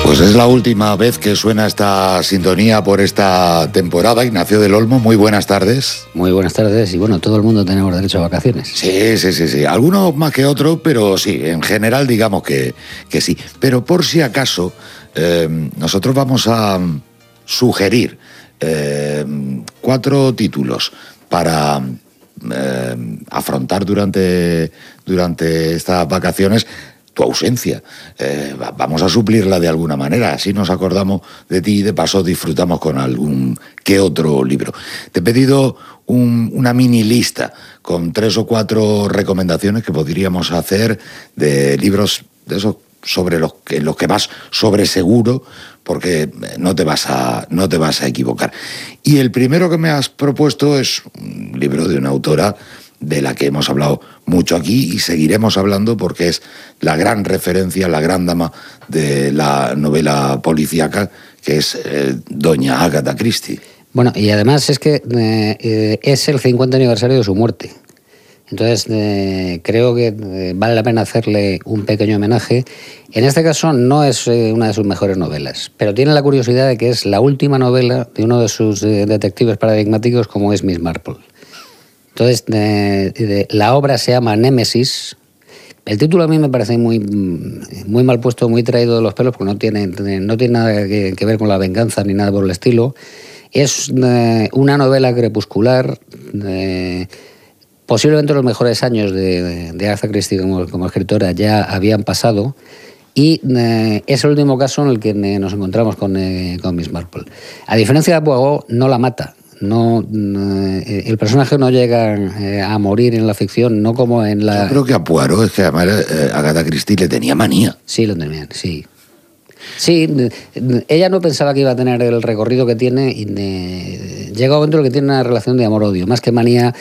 Pues es la última vez que suena esta sintonía por esta temporada. Ignacio del Olmo, muy buenas tardes. Muy buenas tardes y bueno, todo el mundo tenemos derecho a vacaciones. Sí. Algunos más que otros, pero sí, en general digamos que sí. Pero por si acaso, nosotros vamos a sugerir 4 títulos para afrontar durante estas vacaciones tu ausencia. Vamos a suplirla de alguna manera, así nos acordamos de ti y de paso disfrutamos con algún que otro libro. Te he pedido una mini lista con 3 o 4 recomendaciones que podríamos hacer de libros de esos sobre los que vas sobre seguro, porque no te vas a equivocar. Y el primero que me has propuesto es un libro de una autora de la que hemos hablado mucho aquí y seguiremos hablando porque es la gran referencia, la gran dama de la novela policíaca, que es doña Agatha Christie. Bueno, y además es que es el 50 aniversario de su muerte. Entonces creo que vale la pena hacerle un pequeño homenaje. En este caso no es una de sus mejores novelas, pero tiene la curiosidad de que es la última novela de uno de sus detectives paradigmáticos como es Miss Marple. Entonces, la obra se llama Némesis. El título a mí me parece muy mal puesto, muy traído de los pelos, porque no tiene nada que ver con la venganza ni nada por el estilo. Es una novela crepuscular, posiblemente los mejores años de Agatha Christie como escritora ya habían pasado, y es el último caso en el que nos encontramos con Miss Marple. A diferencia de Poirot, no la mata. No, el personaje no llega a morir en la ficción, no como en la... Yo creo que a Poirot es que además Agatha Christie le tenía manía. Sí, lo tenía, sí. Sí, ella no pensaba que iba a tener el recorrido que tiene y llega un momento en el que tiene una relación de amor-odio, más que manía.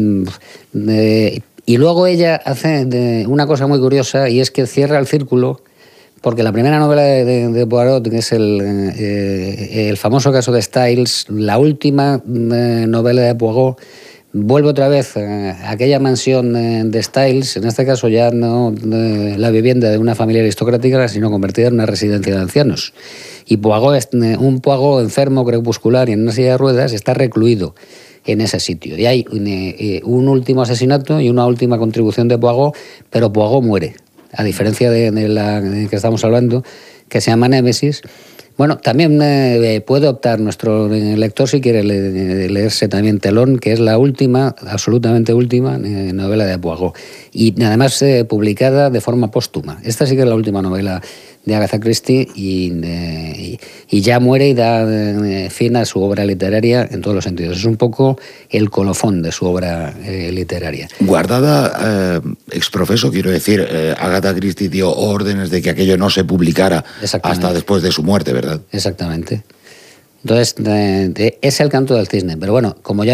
Y luego ella hace una cosa muy curiosa y es que cierra el círculo. Porque la primera novela de Poirot, que es el famoso caso de Styles, la última novela de Poirot, vuelve otra vez a aquella mansión de Styles, en este caso ya no la vivienda de una familia aristocrática, sino convertida en una residencia de ancianos. Y Poirot es un Poirot enfermo, crepuscular y en una silla de ruedas, está recluido en ese sitio. Y hay un último asesinato y una última contribución de Poirot, pero Poirot muere. A diferencia de la que estamos hablando, que se llama Némesis. Bueno, también puede optar nuestro lector si quiere leerse también Telón, que es la última, absolutamente última novela de Poirot. Y además publicada de forma póstuma. Esta sí que es la última novela de Agatha Christie y ya muere y da fin a su obra literaria en todos los sentidos. Es un poco el colofón de su obra literaria. Guardada exprofeso, quiero decir, Agatha Christie dio órdenes de que aquello no se publicara hasta después de su muerte, ¿verdad? Exactamente. Entonces, es el canto del cisne. Pero bueno, como ya